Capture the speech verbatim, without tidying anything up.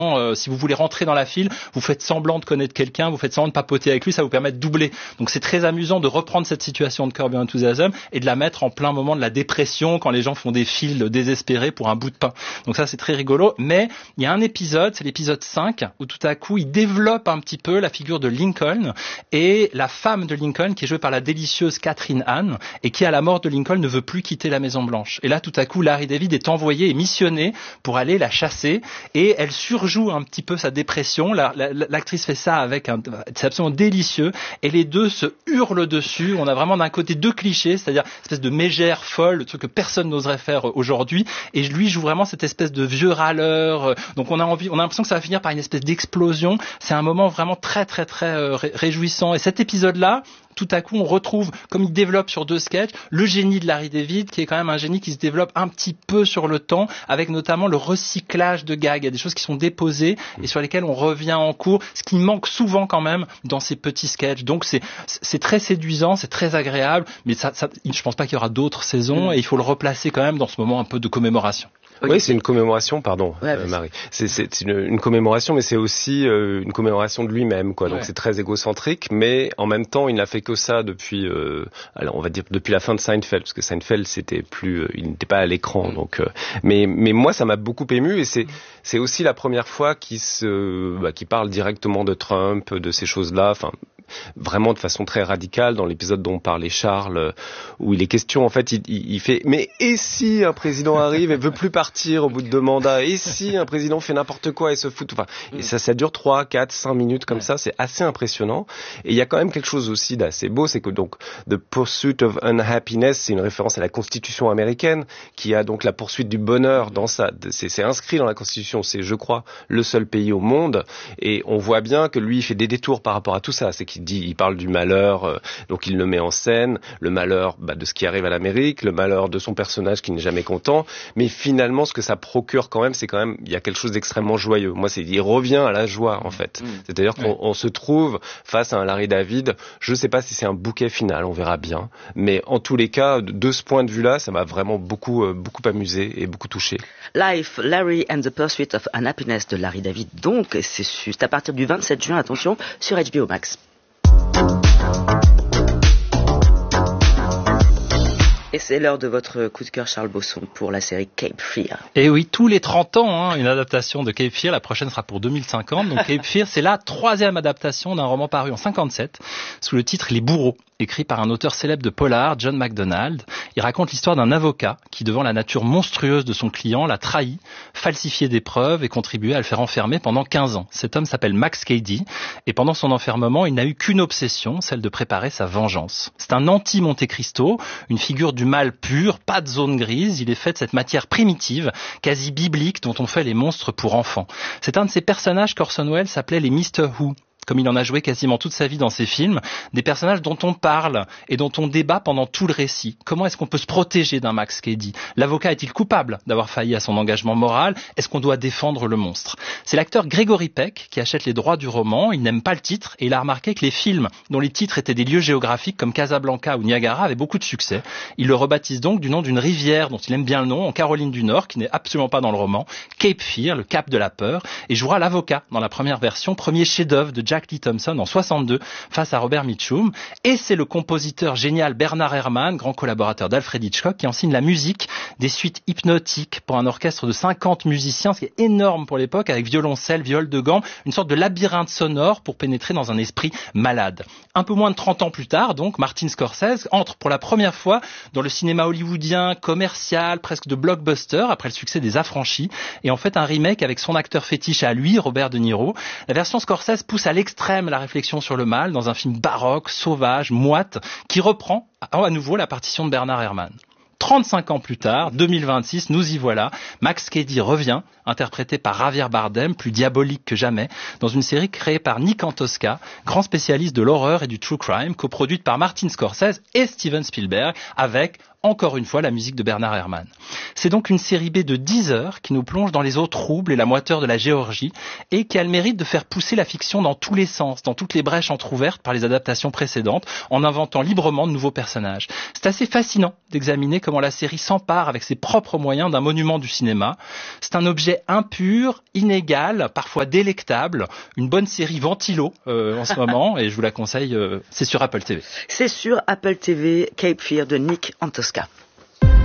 Euh, si vous voulez rentrer dans la file, vous faites semblant de connaître quelqu'un, vous faites semblant de papoter avec lui, ça vous permet de doubler. Donc c'est très amusant de reprendre cette situation de Curb Your Enthusiasm et de la mettre en plein moment de la dépression quand les gens font des files désespérés pour un bout de pain. Donc ça c'est très rigolo, mais il y a un épisode, c'est l'épisode cinq, où tout à coup il développe un petit peu la figure de Lincoln et la femme de Lincoln qui est jouée par la délicieuse Catherine Hahn et qui à la mort de Lincoln ne veut plus quitter la Maison Blanche. Et là tout à coup Larry David est envoyé et missionné pour aller la chasser et elle surjoue joue un petit peu sa dépression. La, la, l'actrice fait ça avec un, c'est absolument délicieux. Et les deux se hurlent dessus. On a vraiment d'un côté deux clichés, c'est-à-dire une espèce de mégère folle, le truc que personne n'oserait faire aujourd'hui. Et lui joue vraiment cette espèce de vieux râleur. Donc on a envie, on a l'impression que ça va finir par une espèce d'explosion. C'est un moment vraiment très très très euh, réjouissant. Et cet épisode-là, tout à coup, on retrouve, comme il développe sur deux sketchs, le génie de Larry David, qui est quand même un génie qui se développe un petit peu sur le temps, avec notamment le recyclage de gags. Il y a des choses qui sont déposées et sur lesquelles on revient en cours, ce qui manque souvent quand même dans ces petits sketchs. Donc c'est, c'est très séduisant, c'est très agréable, mais ça, ça, je pense pas qu'il y aura d'autres saisons et il faut le replacer quand même dans ce moment un peu de commémoration. Oui, c'est une commémoration, pardon, ouais, euh, Marie. C'est, c'est une, une commémoration, mais c'est aussi euh, une commémoration de lui-même, quoi. Donc ouais. C'est très égocentrique, mais en même temps, il n'a fait que ça depuis, euh, alors on va dire depuis la fin de Seinfeld, parce que Seinfeld, c'était plus, euh, il n'était pas à l'écran. Donc, euh, mais mais moi, ça m'a beaucoup ému, et c'est c'est aussi la première fois qu'il se, bah, qu'il parle directement de Trump, de ces choses-là. Enfin. Vraiment de façon très radicale dans l'épisode dont parlait Charles, où il est question, en fait, il, il, il fait « Mais et si un président arrive et veut plus partir au bout de deux mandats? Et si un président fait n'importe quoi et se fout ?» Enfin, et ça, ça dure trois, quatre, cinq minutes comme ça, c'est assez impressionnant. Et il y a quand même quelque chose aussi d'assez beau, c'est que donc « The Pursuit of Unhappiness », c'est une référence à la Constitution américaine, qui a donc la poursuite du bonheur dans sa... C'est, c'est inscrit dans la Constitution, c'est, je crois, le seul pays au monde. Et on voit bien que lui, il fait des détours par rapport à tout ça. C'est qu'il dit, il parle du malheur, euh, donc il le met en scène, le malheur bah, de ce qui arrive à l'Amérique, le malheur de son personnage qui n'est jamais content, mais finalement ce que ça procure quand même, c'est quand même, il y a quelque chose d'extrêmement joyeux. Moi, c'est, il revient à la joie en fait. Mmh. C'est-à-dire qu'on on se trouve face à un Larry David, je sais pas si c'est un bouquet final, on verra bien, mais en tous les cas, de ce point de vue-là, ça m'a vraiment beaucoup, euh, beaucoup amusé et beaucoup touché. Life, Larry and the Pursuit of Unhappiness de Larry David, donc, c'est juste à partir du vingt-sept juin, attention, sur H B O Max. Et c'est l'heure de votre coup de cœur, Charles Bosson, pour la série Cape Fear. Et oui, tous les trente ans, hein, une adaptation de Cape Fear. La prochaine sera pour deux mille cinquante. Donc Cape Fear, c'est la troisième adaptation d'un roman paru en cinquante-sept, sous le titre Les Bourreaux, écrit par un auteur célèbre de polar, John MacDonald. Il raconte l'histoire d'un avocat qui, devant la nature monstrueuse de son client, l'a trahi, falsifié des preuves et contribué à le faire enfermer pendant quinze ans. Cet homme s'appelle Max Cady, et pendant son enfermement, il n'a eu qu'une obsession, celle de préparer sa vengeance. C'est un anti-Monte Cristo, une figure du mal pur, pas de zone grise. Il est fait de cette matière primitive, quasi biblique, dont on fait les monstres pour enfants. C'est un de ces personnages qu'Orson Welles s'appelait les mister Who, comme il en a joué quasiment toute sa vie dans ses films, des personnages dont on parle et dont on débat pendant tout le récit. Comment est-ce qu'on peut se protéger d'un Max Cady? L'avocat est-il coupable d'avoir failli à son engagement moral? Est-ce qu'on doit défendre le monstre? C'est l'acteur Gregory Peck qui achète les droits du roman. Il n'aime pas le titre et il a remarqué que les films dont les titres étaient des lieux géographiques comme Casablanca ou Niagara avaient beaucoup de succès. Il le rebaptise donc du nom d'une rivière dont il aime bien le nom, en Caroline du Nord, qui n'est absolument pas dans le roman, Cape Fear, le cap de la peur, et jouera l'avocat dans la première version, premier chef-d'œuvre de Jack Lee Thompson en soixante-deux face à Robert Mitchum. Et c'est le compositeur génial Bernard Herrmann, grand collaborateur d'Alfred Hitchcock, qui en signe la musique des suites hypnotiques pour un orchestre de cinquante musiciens, ce qui est énorme pour l'époque, avec violoncelle, viol de gamme, une sorte de labyrinthe sonore pour pénétrer dans un esprit malade. Un peu moins de trente ans plus tard, donc, Martin Scorsese entre pour la première fois dans le cinéma hollywoodien, commercial, presque de blockbuster, après le succès des Affranchis, et en fait un remake avec son acteur fétiche à lui, Robert De Niro. La version Scorsese pousse à l'extrême la réflexion sur le mal dans un film baroque, sauvage, moite, qui reprend à nouveau la partition de Bernard Herrmann. trente-cinq ans plus tard, deux mille vingt-six, nous y voilà. Max Cady revient, interprété par Javier Bardem, plus diabolique que jamais, dans une série créée par Nick Antosca, grand spécialiste de l'horreur et du true crime, coproduite par Martin Scorsese et Steven Spielberg, avec encore une fois la musique de Bernard Herrmann. C'est donc une série B de dix heures qui nous plonge dans les eaux troubles et la moiteur de la Géorgie et qui a le mérite de faire pousser la fiction dans tous les sens, dans toutes les brèches entrouvertes par les adaptations précédentes, en inventant librement de nouveaux personnages. C'est assez fascinant d'examiner comment la série s'empare avec ses propres moyens d'un monument du cinéma. C'est un objet impur, inégal, parfois délectable, une bonne série ventilo euh, en ce moment et je vous la conseille, euh, c'est sur Apple T V. C'est sur Apple T V, Cape Fear de Nick Antosca.